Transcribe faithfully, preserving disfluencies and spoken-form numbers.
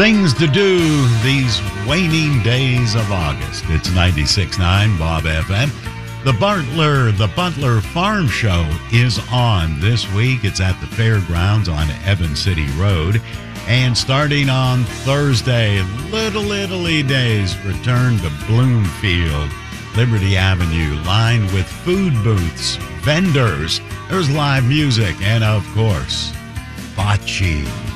Things to do these waning days of August. It's ninety-six point nine Bob F M. The Butler, the Butler Farm Show is on this week. It's at the fairgrounds on Evans City Road. And starting on Thursday, Little Italy Days return to Bloomfield, Liberty Avenue, lined with food booths, vendors. There's live music, and of course, bocce.